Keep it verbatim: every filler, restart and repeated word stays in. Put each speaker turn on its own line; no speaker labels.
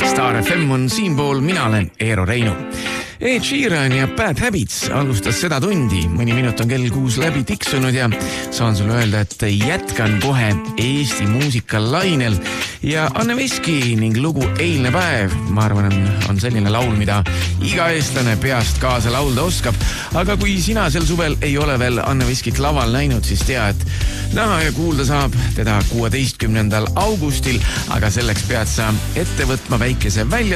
Star F M on siinpool, mina olen Eero Reinu. Ed Sheeran ja Bad Habits alustas seda tundi. Mõni minut on kell kuus läbi tiksunud ja saan sulle öelda, et jätkan kohe Eesti muusikalainel. Ja Anne Veski ning lugu Eilne päev, ma arvan, on selline laul, mida iga eestlane peast kaasa laulda oskab. Aga kui sina sel suvel ei ole veel Anne Veskit laval näinud, siis tea, et näha ja kuulda saab teda kuueteistkümnendal augustil, aga selleks pead sa ette võtma väikese välja